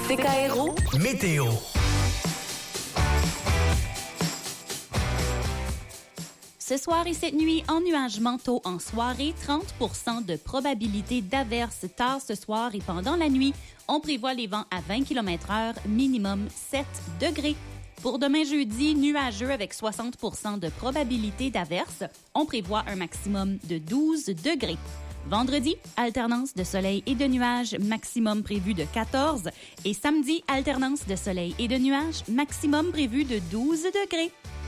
DKRO Météo. Ce soir et cette nuit, ennuagement tôt en soirée, 30% de probabilité d'averses tard ce soir et pendant la nuit. On prévoit les vents à 20 km/h, minimum 7 degrés. Pour demain jeudi, nuageux avec 60% de probabilité d'averses. On prévoit un maximum de 12 degrés. Vendredi, alternance de soleil et de nuages, maximum prévu de 14. Et samedi, alternance de soleil et de nuages, maximum prévu de 12 degrés.